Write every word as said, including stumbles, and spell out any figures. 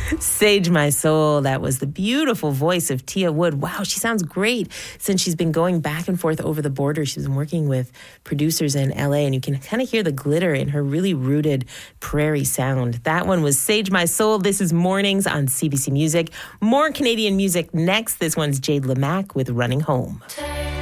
Sage My Soul. That was the beautiful voice of Tia Wood. Wow, she sounds great since she's been going back and forth over the border. She's been working with producers in L A, and you can kind of hear the glitter in her really rooted prairie sound. That one was Sage My Soul. This is Mornings on C B C Music. More Canadian music next. This one's Jade Lemack with Running Home.